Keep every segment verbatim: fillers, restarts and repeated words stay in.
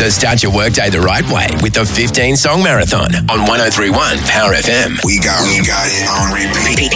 So start your workday the right way with the fifteen Song Marathon on one oh three point one Power F M. We got, we got it on repeat.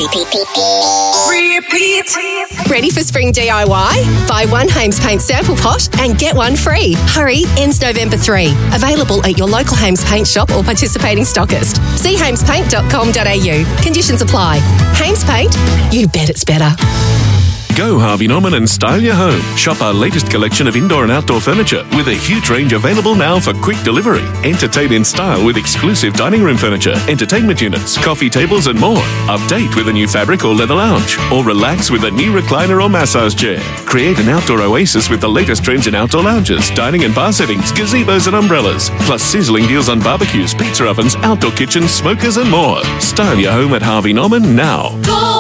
Repeat. Ready for spring D I Y? Buy one Hames Paint sample pot and get one free. Hurry, ends November third. Available at your local Hames Paint shop or participating stockist. See hames paint dot com dot a u. Conditions apply. Hames Paint, you bet it's better. Go Harvey Norman and style your home. Shop our latest collection of indoor and outdoor furniture with a huge range available now for quick delivery. Entertain in style with exclusive dining room furniture, entertainment units, coffee tables and more. Update with a new fabric or leather lounge. Or relax with a new recliner or massage chair. Create an outdoor oasis with the latest trends in outdoor lounges, dining and bar settings, gazebos and umbrellas. Plus sizzling deals on barbecues, pizza ovens, outdoor kitchens, smokers and more. Style your home at Harvey Norman now. Go!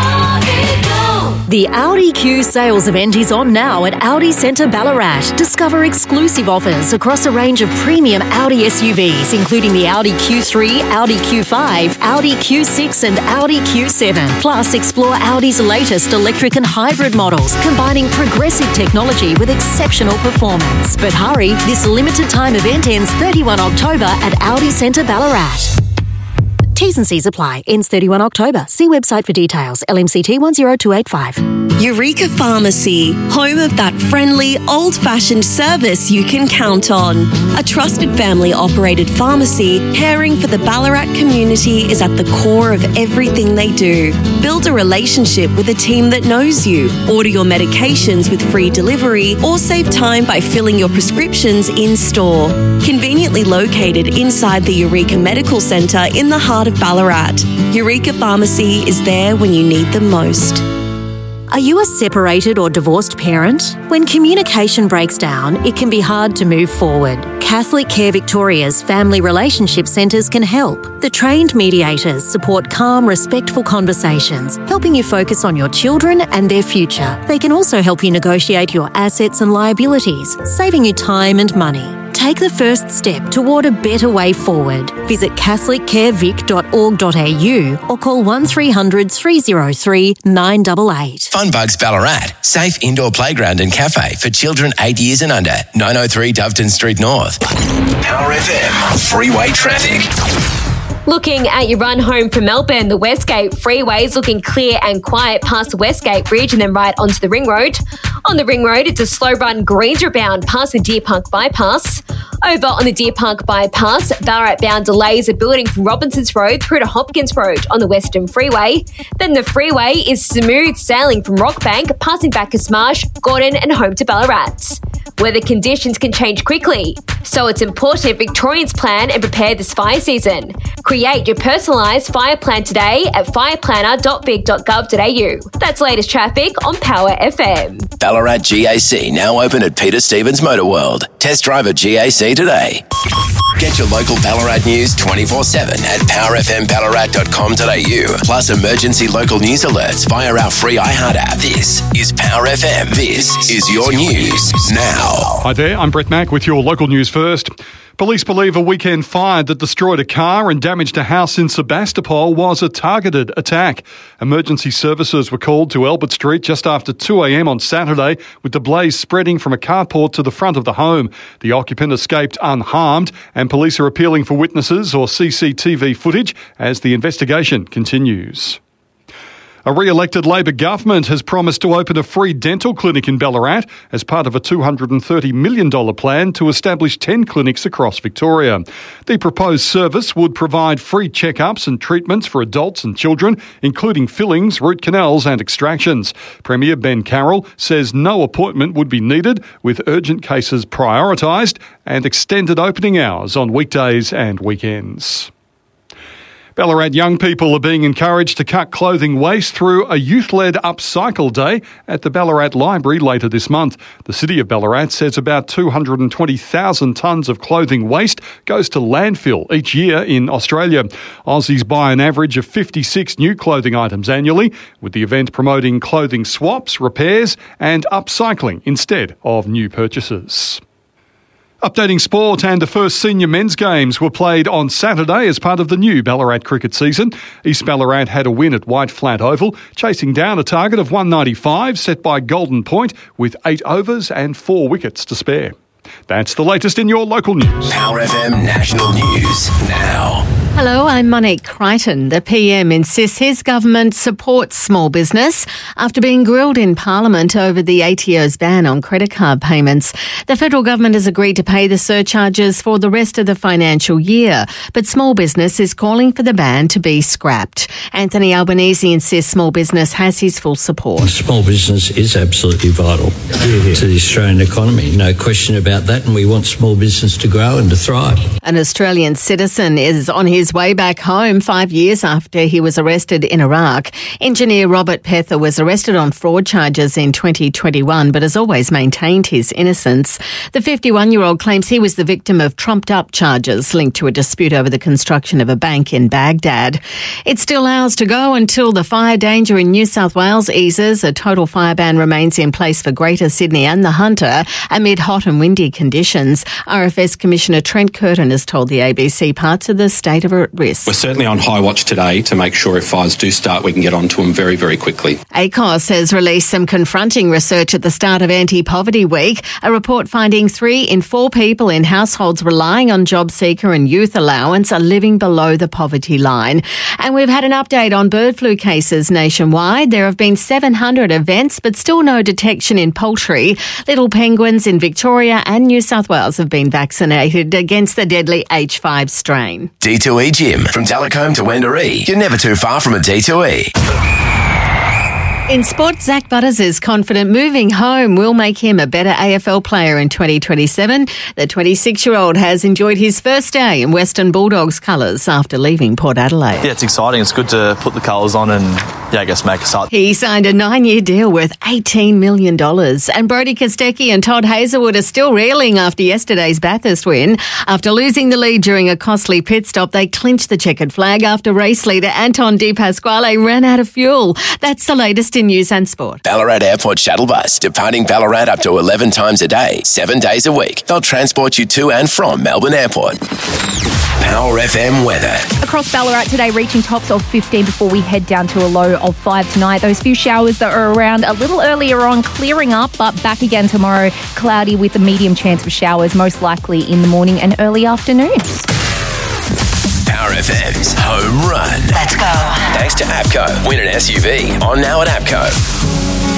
The Audi Q sales event is on now at Audi Centre Ballarat. Discover exclusive offers across a range of premium Audi S U Vs, including the Audi Q three, Audi Q five, Audi Q six and Audi Q seven. Plus, explore Audi's latest electric and hybrid models, combining progressive technology with exceptional performance. But hurry, this limited time event ends thirty-first of October at Audi Centre Ballarat. T's and C's apply. Ends thirty-first of October. See website for details. L M C T one zero two eight five. Eureka Pharmacy, home of that friendly, old-fashioned service you can count on. A trusted family-operated pharmacy caring for the Ballarat community is at the core of everything they do. Build a relationship with a team that knows you. Order your medications with free delivery or save time by filling your prescriptions in-store. Conveniently located inside the Eureka Medical Centre in the heart of Ballarat. Eureka Pharmacy is there when you need them most. Are you a separated or divorced parent? When communication breaks down, it can be hard to move forward. Catholic Care Victoria's Family Relationship Centres can help. The trained mediators support calm, respectful conversations, helping you focus on your children and their future. They can also help you negotiate your assets and liabilities, saving you time and money. Take the first step toward a better way forward. Visit catholic care vic dot org dot a u or call one three hundred three oh three nine eight eight. Funbugs Ballarat, safe indoor playground and cafe for children eight years and under. nine oh three Doveton Street North. Power F M, freeway traffic. Looking at your run home from Melbourne, the Westgate Freeway is looking clear and quiet past the Westgate Bridge and then right onto the Ring Road. On the Ring Road, it's a slow run Greensborough bound past the Deer Park Bypass. Over on the Deer Park Bypass, Ballarat bound delays are building from Robinsons Road through to Hopkins Road on the Western Freeway. Then the freeway is smooth sailing from Rockbank, passing Bacchus Marsh, Gordon and home to Ballarat. Weather conditions can change quickly, so it's important Victorians plan and prepare this fire season. Create your personalised fire plan today at fire planner dot vic dot gov dot a u. That's latest traffic on Power F M. Ballarat G A C now open at Peter Stevens Motor World. Test drive a G A C today. Get your local Ballarat news twenty-four seven at power f m ballarat dot com dot a u. Plus emergency local news alerts via our free iHeart app. This is Power F M. This is your news now. Hi there, I'm Brett Mack with your local news first. Police believe a weekend fire that destroyed a car and damaged a house in Sebastopol was a targeted attack. Emergency services were called to Albert Street just after two a m on Saturday, with the blaze spreading from a carport to the front of the home. The occupant escaped unharmed, and police are appealing for witnesses or C C T V footage as the investigation continues. A re-elected Labor government has promised to open a free dental clinic in Ballarat as part of a two hundred thirty million dollars plan to establish ten clinics across Victoria. The proposed service would provide free checkups and treatments for adults and children, including fillings, root canals and extractions. Premier Ben Carroll says no appointment would be needed, with urgent cases prioritised and extended opening hours on weekdays and weekends. Ballarat young people are being encouraged to cut clothing waste through a youth-led Upcycle Day at the Ballarat Library later this month. The City of Ballarat says about two hundred twenty thousand tonnes of clothing waste goes to landfill each year in Australia. Aussies buy an average of fifty-six new clothing items annually, with the event promoting clothing swaps, repairs and upcycling instead of new purchases. Updating sport, and the first senior men's games were played on Saturday as part of the new Ballarat cricket season. East Ballarat had a win at White Flat Oval, chasing down a target of one ninety-five set by Golden Point with eight overs and four wickets to spare. That's the latest in your local news. Power F M National News now. Hello, I'm Monique Crichton. The P M insists his government supports small business after being grilled in Parliament over the A T O's ban on credit card payments. The federal government has agreed to pay the surcharges for the rest of the financial year, but small business is calling for the ban to be scrapped. Anthony Albanese insists small business has his full support. Small business is absolutely vital to the Australian economy, no question about that, and we want small business to grow and to thrive. An Australian citizen is on his way back home five years after he was arrested in Iraq. Engineer Robert Pether was arrested on fraud charges in twenty twenty-one but has always maintained his innocence. The fifty-one-year-old claims he was the victim of trumped-up charges linked to a dispute over the construction of a bank in Baghdad. It's still hours to go until the fire danger in New South Wales eases. A total fire ban remains in place for Greater Sydney and the Hunter amid hot and windy conditions. R F S Commissioner Trent Curtin has told the A B C parts of the state are at risk. We're certainly on high watch today to make sure if fires do start, we can get onto them very, very quickly. A C O S has released some confronting research at the start of Anti-Poverty Week, a report finding three in four people in households relying on job seeker and youth allowance are living below the poverty line. And we've had an update on bird flu cases nationwide. There have been seven hundred events, but still no detection in poultry. Little penguins in Victoria and New South Wales have been vaccinated against the deadly H five strain. D two E Gym. From Telecombe to Wendouree. You're never too far from a D two E. In sport, Zach Butters is confident moving home will make him a better A F L player in twenty twenty-seven. The twenty-six-year-old has enjoyed his first day in Western Bulldogs colours after leaving Port Adelaide. Yeah, it's exciting. It's good to put the colours on and, yeah, I guess make a start. He signed a nine-year deal worth eighteen million dollars. And Brodie Kostecki and Todd Hazelwood are still reeling after yesterday's Bathurst win. After losing the lead during a costly pit stop, they clinched the checkered flag after race leader Anton De Pasquale ran out of fuel. That's the latest in news and sport. Ballarat Airport Shuttle Bus, departing Ballarat up to eleven times a day, seven days a week. They'll transport you to and from Melbourne Airport. Power F M weather. Across Ballarat today, reaching tops of fifteen before we head down to a low of five tonight. Those few showers that are around a little earlier on clearing up, but back again tomorrow, cloudy with a medium chance of showers, most likely in the morning and early afternoon. Power F M's Home Run. Let's go. Thanks to APCO. Win an S U V on now at APCO.